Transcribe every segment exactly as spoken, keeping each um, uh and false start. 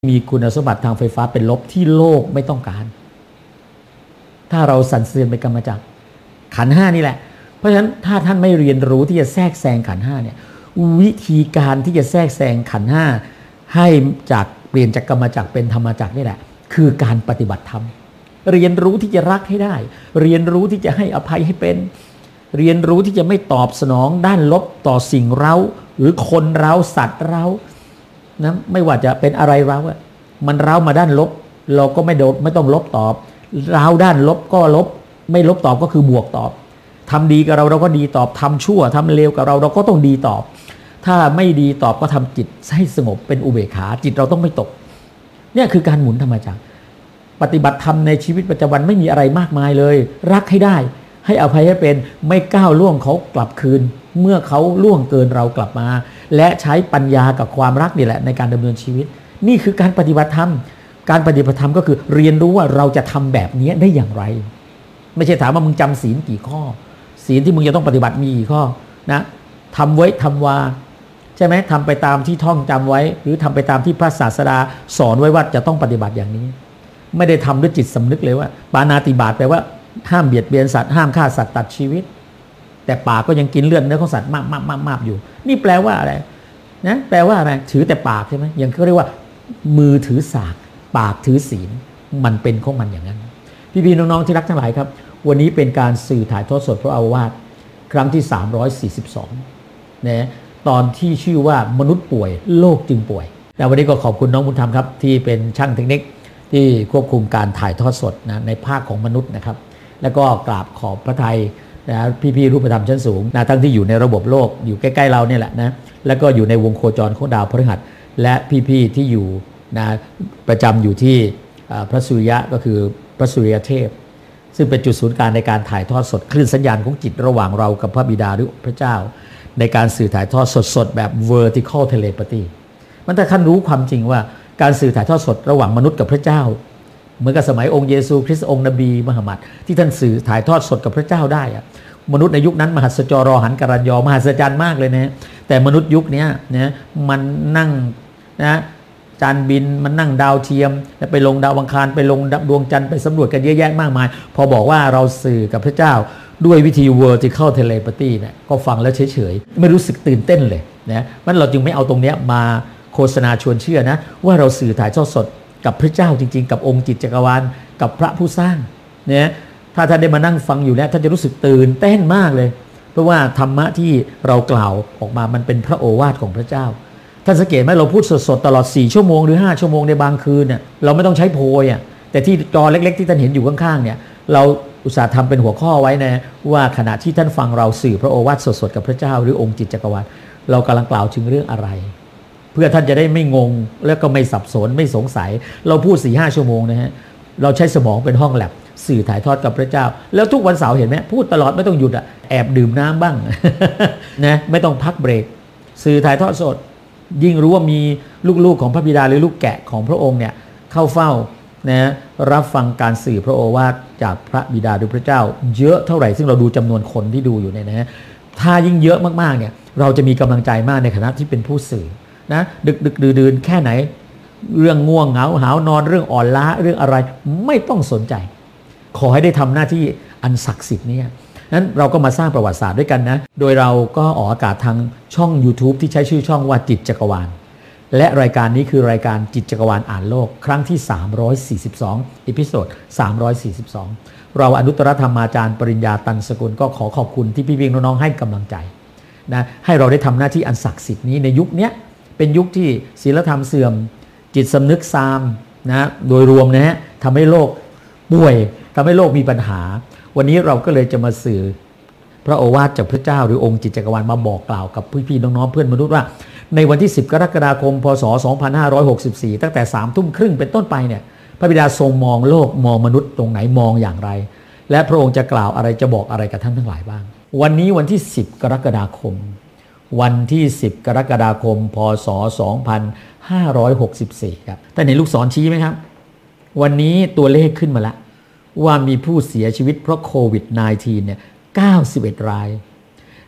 มีคุณสมบัติทางไฟฟ้าเป็นลบที่โลกไม่ต้องการถ้าเราสรรเสริญไปกรรมจักรขันธ์ห้านี่แหละเพราะฉะนั้นถ้าท่านไม่เรียนรู้ที่จะแทรกแซงขันธ์ห้าเนี่ยวิธีการที่จะแทรกแซงขันธ์ห้าให้จากเปลี่ยนจากกรรมจักรเป็นธรรมจักรนี่แหละคือการปฏิบัติธรรมเรียนรู้ที่จะรักให้ได้เรียนรู้ที่จะให้อภัยให้เป็นเรียนรู้ที่จะไม่ตอบสนองด้านลบต่อสิ่งเร้าหรือคนเร้าสัตว์เร้านะไม่ว่าจะเป็นอะไรเร้าอะมันเร้ามาด้านลบเราก็ไม่โดดไม่ต้องลบตอบเร้าด้านลบก็ลบไม่ลบตอบก็คือบวกตอบทำดีกับเราเราก็ดีตอบทำชั่วทำเลวกับเราเราก็ต้องดีตอบถ้าไม่ดีตอบก็ทำจิตให้สงบเป็นอุเบกขาจิตเราต้องไม่ตกเนี่ยคือการหมุนธรรมจักรปฏิบัติธรรมในชีวิตประจำวันไม่มีอะไรมากมายเลยรักให้ได้ให้อภัยให้เป็นไม่ก้าวล่วงเขากลับคืนเมื่อเขาล่วงเกินเรากลับมาและใช้ปัญญากับความรักนี่แหละในการดำเนินชีวิตนี่คือการปฏิบัติธรรมการปฏิบัติธรรมก็คือเรียนรู้ว่าเราจะทำแบบนี้ได้อย่างไรไม่ใช่ถามว่ามึงจำศีลกี่ข้อศีลที่มึงจะต้องปฏิบัติมีกี่ข้อนะทำไว้ทำวาใช่ไหมทำไปตามที่ท่องจำไว้หรือทำไปตามที่พระศาสดาสอนไว้ว่าจะต้องปฏิบัติอย่างนี้ไม่ได้ทำด้วยจิตสำนึกเลยว่าปาณาติบาตแปลว่าห้ามเบียดเบียนสัตว์ห้ามฆ่าสัตว์ตัดชีวิตแต่ปากก็ยังกินเลือดเนื้อของสัตว์มากมากมากมากอยู่นี่แปลว่าอะไรนะแปลว่าอะไรถือแต่ปากใช่ไหมยังเขาเรียกว่ามือถือสากปากถือศีลมันเป็นของมันอย่างนั้นพี่ๆน้องๆที่รักทั้งหลายครับวันนี้เป็นการสื่อถ่ายทอดสดพระโอวาทครั้งที่สามร้อยสี่สิบสองนะตอนที่ชื่อว่ามนุษย์ป่วยโลกจึงป่วยแต่วันนี้ก็ขอบคุณน้องบุญธรรมครับที่เป็นช่างเทคนิคที่ควบคุมการถ่ายทอดสดนะในภาคของมนุษย์นะครับแล้วก็กราบขอบพระทัยนะพี่ๆรูปธรรมชั้นสูงนะทั้งที่อยู่ในระบบโลกอยู่ใกล้ๆเราเนี่ยแหละนะแล้วก็อยู่ในวงโคจรของดาวพฤหัสและพี่ๆที่อยู่นะประจำอยู่ที่พระสุริยะก็คือพระสุริยเทพซึ่งเป็นจุดศูนย์กลางในการถ่ายทอดสดคลื่นสัญญาณของจิตระหว่างเรากับพระบิดาหรือพระเจ้าในการสื่อถ่ายทอดสดๆแบบ vertical telepathy มันถ้าท่านรู้ความจริงว่าการสื่อถ่ายทอดสดระหว่างมนุษย์กับพระเจ้าเหมือนกับสมัยองค์เยซูคริสต์องค์นบีมุฮัมมัดที่ท่านสื่อถ่ายทอดสดกับพระเจ้าได้อะมนุษย์ในยุคนั้นมหัศจรรย์หันกรัญยอมหัศจรรย์มากเลยนะแต่มนุษย์ยุคนี้นะมันนั่งนะจานบินมันนั่งดาวเทียมแล้วไปลงดาวอังคารไปลงดวงจันทร์ไปสำรวจกันเยอะแยะมากมายพอบอกว่าเราสื่อกับพระเจ้าด้วยวิธี vertical telepathy เนี่ยก็ฟังแล้วเฉยๆไม่รู้สึกตื่นเต้นเลยนะมันเราจึงไม่เอาตรงนี้มาโฆษณาชวนเชื่อนะว่าเราสื่อถ่ายทอดสดกับพระเจ้าจริงๆกับองค์จิตจักรวาลกับพระผู้สร้างเนี่ยถ้าท่านได้มานั่งฟังอยู่แล้วท่านจะรู้สึกตื่นเต้นมากเลยเพราะว่าธรรมะที่เรากล่าวออกมามันเป็นพระโอวาทของพระเจ้าท่านสังเกตไหมเราพูดสดๆตลอดสี่ชั่วโมงหรือห้าชั่วโมงในบางคืนเนี่ยเราไม่ต้องใช้โพยอ่ะแต่ที่จอเล็กๆที่ท่านเห็นอยู่ข้างๆเนี่ยเราอุตส่าห์ทำเป็นหัวข้อไว้นะว่าขณะที่ท่านฟังเราสื่อพระโอวาทสดๆกับพระเจ้าหรือองค์จิตจักรวาลเรากำลังกล่าวถึงเรื่องอะไรเพื่อท่านจะได้ไม่งงแล้วก็ไม่สับสนไม่สงสัยเราพูด สี่ห้า ชั่วโมงนะฮะเราใช้สมองเป็นห้องแลบสื่อถ่ายทอดกับพระเจ้าแล้วทุกวันเสาร์เห็นไหมพูดตลอดไม่ต้องหยุดอ่ะแอบดื่มน้ำบ้าง นะไม่ต้องพักเบรกสื่อถ่ายทอดสดยิ่งรู้ว่ามีลูกๆของพระบิดาหรือลูกแกะของพระองค์เนี่ยเข้าเฝ้านะรับฟังการสื่อพระโอวาทจากพระบิดาหรือพระเจ้าเยอะเท่าไหร่ซึ่งเราดูจำนวนคนที่ดูอยู่เนี่ยนะถ้ายิ่งเยอะมากๆเนี่ยเราจะมีกำลังใจมากในฐานะที่เป็นผู้สื่อนะดึกดึกดื่นดื่นแค่ไหนเรื่องง่วงเหงาหาวนอนเรื่องอ่อนล้าเรื่องอะไรไม่ต้องสนใจขอให้ได้ทำหน้าที่อันศักดิ์สิทธิ์นี้นั้นเราก็มาสร้างประวัติศาสตร์ด้วยกันนะโดยเราก็ออกอากาศทางช่อง YouTube ที่ใช้ชื่อช่องว่าจิตจักรวาลและรายการนี้คือรายการจิตจักรวาลอ่านโลกครั้งที่สามร้อยสี่สิบสองเอพิโซดสามร้อยสี่สิบสองเราอนุตตรธรรมาจารย์ปริญญาตันสกุลก็ขอขอบคุณที่พี่ๆน้องๆให้กำลังใจนะให้เราได้ทำหน้าที่อันศักดิ์สิทธิ์นี้ในยุคนี้เป็นยุคที่ศีลธรรมเสื่อมจิตสำนึกซามนะโดยรวมนะฮะทำให้โลกป่วยทำให้โลกมีปัญหาวันนี้เราก็เลยจะมาสื่อพระโอวาทจากพระเจ้าหรือองค์จิตจักรวาลมาบอกกล่าวกับพี่ๆน้องๆเพื่อนมนุษย์ว่าในวันที่สิบกรกฎาคมพศสองพันห้าร้อยหกสิบสี่ตั้งแต่สามทุ่มครึ่งเป็นต้นไปเนี่ยพระบิดาทรงมองโลกมองมนุษย์ตรงไหนมองอย่างไรและพระองค์จะกล่าวอะไรจะบอกอะไรกับท่านทั้งหลายบ้างวันนี้วันที่สิบกรกฎาคมวันที่สิบกรกฎาคมพศสองพันห้าร้อยหกสิบสี่ครับท่านเห็นลูกศรชี้ไหมครับวันนี้ตัวเลขขึ้นมาแล้วว่ามีผู้เสียชีวิตเพราะโควิด สิบเก้า เนี่ยเก้าสิบเอ็ดราย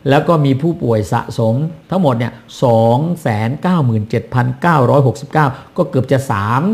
แล้วก็มีผู้ป่วยสะสมทั้งหมดเนี่ย สองแสนเก้าหมื่นเจ็ดพันเก้าร้อยหกสิบเก้า ก็เกือบจะสาม